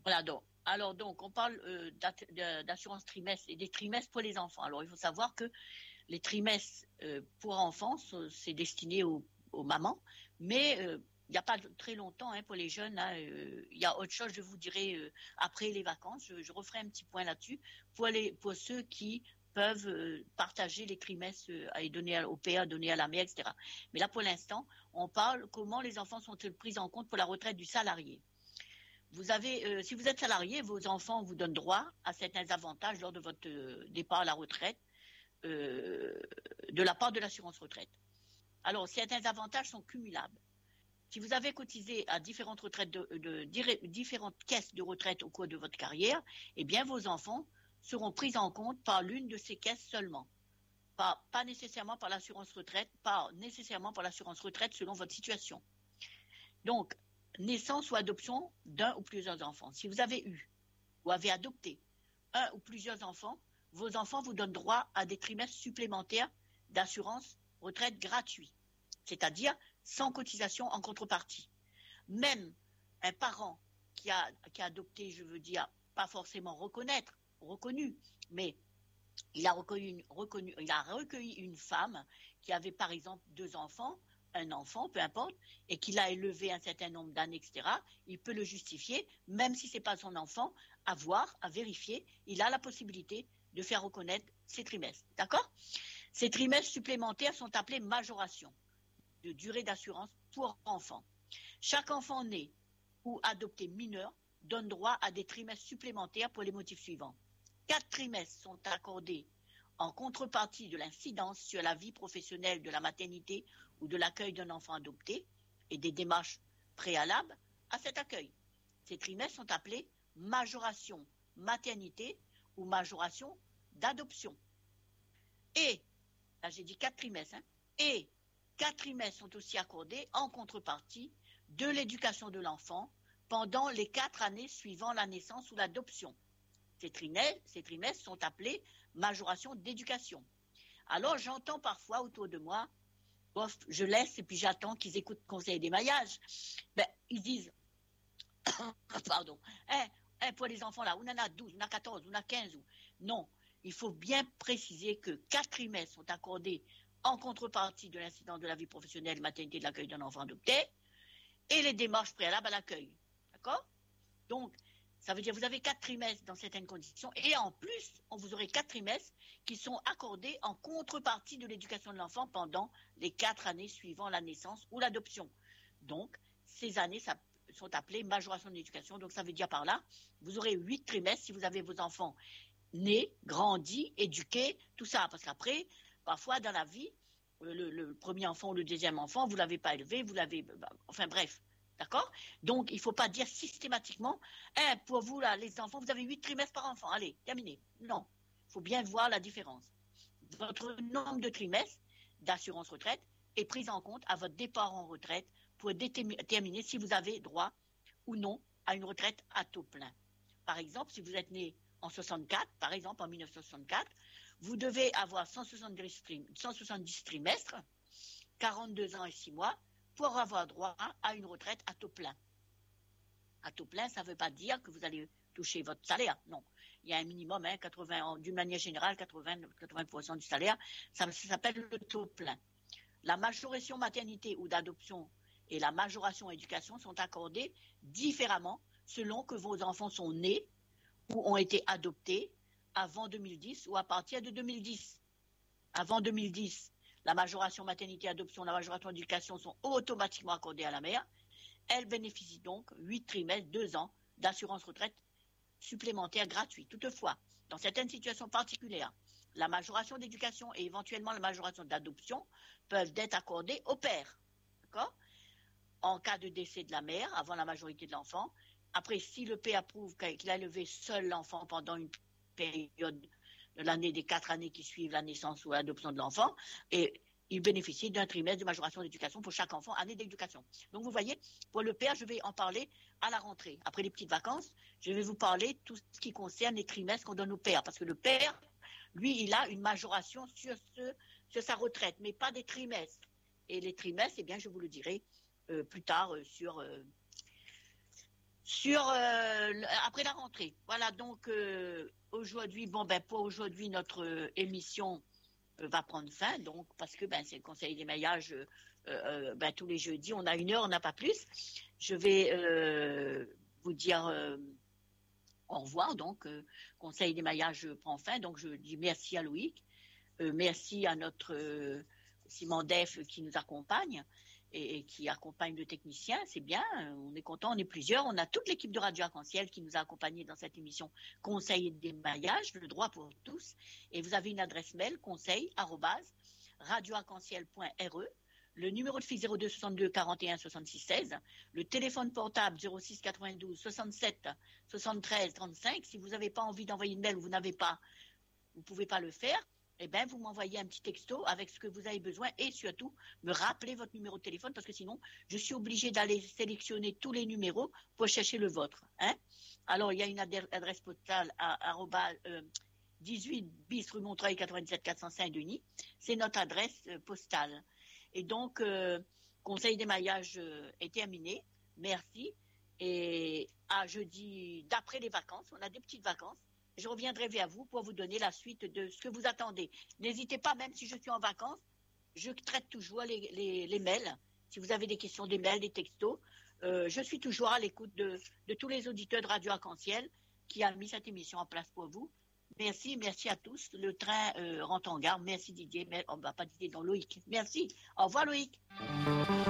Voilà, donc, on parle d'assurance trimestre et des trimestres pour les enfants. Alors, il faut savoir que les trimestres pour enfants, c'est destiné aux mamans, mais il n'y a pas très longtemps pour les jeunes. Il y a autre chose, je vous dirai après les vacances. Je referai un petit point là-dessus pour ceux qui peuvent partager les trimestres et donner au père, donner à la mère, etc. Mais là, pour l'instant, on parle comment les enfants sont-ils pris en compte pour la retraite du salarié. Si vous êtes salarié, vos enfants vous donnent droit à certains avantages lors de votre départ à la retraite de la part de l'assurance retraite. Alors, certains avantages sont cumulables. Si vous avez cotisé à différentes différentes caisses de retraite au cours de votre carrière, eh bien, vos enfants seront pris en compte par l'une de ces caisses seulement. Pas nécessairement par l'assurance retraite, pas nécessairement par l'assurance retraite selon votre situation. Donc, naissance ou adoption d'un ou plusieurs enfants. Si vous avez eu ou avez adopté un ou plusieurs enfants, vos enfants vous donnent droit à des trimestres supplémentaires d'assurance retraite gratuits, c'est-à-dire sans cotisation en contrepartie. Même un parent qui a adopté, je veux dire, pas forcément reconnu, mais il a recueilli une femme qui avait par exemple 2 enfants, un enfant, peu importe, et qu'il a élevé un certain nombre d'années, etc., il peut le justifier, même si ce n'est pas son enfant, à vérifier, il a la possibilité de faire reconnaître ces trimestres. D'accord ? Ces trimestres supplémentaires sont appelés majorations de durée d'assurance pour enfants. Chaque enfant né ou adopté mineur donne droit à des trimestres supplémentaires pour les motifs suivants. 4 trimestres sont accordés en contrepartie de l'incidence sur la vie professionnelle de la maternité ou de l'accueil d'un enfant adopté et des démarches préalables à cet accueil. Ces trimestres sont appelés majoration maternité ou majoration d'adoption. Et, là j'ai dit 4 trimestres, et 4 trimestres sont aussi accordés en contrepartie de l'éducation de l'enfant pendant les 4 années suivant la naissance ou l'adoption. Ces trimestres sont appelés majoration d'éducation. Alors j'entends parfois autour de moi, je laisse et puis j'attends qu'ils écoutent le conseil d'émaillage. Ils disent, pardon, pour les enfants là, on en a 12, on a 14, on a 15. Non, il faut bien préciser que 4 trimestres sont accordés en contrepartie de l'incidence de la vie professionnelle, maternité, de l'accueil d'un enfant adopté et les démarches préalables à l'accueil. D'accord ? Donc, ça veut dire que vous avez 4 trimestres dans certaines conditions et en plus, vous aurez 4 trimestres qui sont accordés en contrepartie de l'éducation de l'enfant pendant les 4 années suivant la naissance ou l'adoption. Donc, ces années sont appelées majoration de l'éducation. Donc, ça veut dire par là, vous aurez 8 trimestres si vous avez vos enfants nés, grandis, éduqués, tout ça. Parce qu'après, parfois dans la vie, le premier enfant ou le deuxième enfant, vous ne l'avez pas élevé, enfin bref. D'accord ? Donc, il ne faut pas dire systématiquement, pour vous, là, les enfants, vous avez 8 trimestres par enfant. Allez, terminé. Non. Il faut bien voir la différence. Votre nombre de trimestres d'assurance retraite est pris en compte à votre départ en retraite pour déterminer si vous avez droit ou non à une retraite à taux plein. Par exemple, si vous êtes né en 64, par exemple, en 1964, vous devez avoir 170 trimestres, 42 ans et 6 mois, pour avoir droit à une retraite à taux plein. À taux plein, ça ne veut pas dire que vous allez toucher votre salaire. Non. Il y a un minimum, 80, d'une manière générale, 80% du salaire. Ça s'appelle le taux plein. La majoration maternité ou d'adoption et la majoration éducation sont accordées différemment selon que vos enfants sont nés ou ont été adoptés avant 2010 ou à partir de 2010. Avant 2010, la majoration maternité, adoption, la majoration éducation sont automatiquement accordées à la mère. Elle bénéficie donc 8 trimestres, 2 ans d'assurance retraite supplémentaire gratuite. Toutefois, dans certaines situations particulières, la majoration d'éducation et éventuellement la majoration d'adoption peuvent être accordées au père. D'accord ? En cas de décès de la mère, avant la majorité de l'enfant. Après, si le père approuve qu'il a élevé seul l'enfant pendant une période de l'année des 4 années qui suivent la naissance ou l'adoption de l'enfant, et il bénéficie d'un trimestre de majoration d'éducation pour chaque enfant, année d'éducation. Donc vous voyez, pour le père, je vais en parler à la rentrée. Après les petites vacances, je vais vous parler de tout ce qui concerne les trimestres qu'on donne au père. Parce que le père, lui, il a une majoration sur sa retraite, mais pas des trimestres. Et les trimestres, eh bien, je vous le dirai plus tard sur après la rentrée. Voilà, donc aujourd'hui, pour aujourd'hui, notre émission va prendre fin, donc parce que c'est le conseil des maillages tous les jeudis, on a 1 heure, on n'a pas plus. Je vais vous dire au revoir, donc conseil des maillages prend fin, donc je dis merci à Loïc, merci à notre Simon Def qui nous accompagne et qui accompagne le technicien, c'est bien, on est content, on est plusieurs, on a toute l'équipe de Radio Arc-en-Ciel qui nous a accompagnés dans cette émission Conseil des maillages, le droit pour tous, et vous avez une adresse mail conseil@radioarc-en-ciel.re, le numéro de fixe 02 62 41 66 16, le téléphone portable 06 92 67 73 35. Si vous n'avez pas envie d'envoyer une mail ou vous ne pouvez pas le faire, vous m'envoyez un petit texto avec ce que vous avez besoin et surtout me rappelez votre numéro de téléphone parce que sinon je suis obligée d'aller sélectionner tous les numéros pour chercher le vôtre. Alors il y a une adresse postale à 18 bis rue Montreuil 97 400 Saint-Denis. C'est notre adresse postale. Et donc conseil des maillages est terminé. Merci. Et à jeudi d'après les vacances, on a des petites vacances. Je reviendrai vers vous pour vous donner la suite de ce que vous attendez. N'hésitez pas, même si je suis en vacances, je traite toujours les mails. Si vous avez des questions, des mails, des textos, je suis toujours à l'écoute de tous les auditeurs de Radio Arc-en-Ciel qui a mis cette émission en place pour vous. Merci à tous. Le train rentre en gare. Merci Didier. Pas Didier, non, Loïc. Merci. Au revoir Loïc.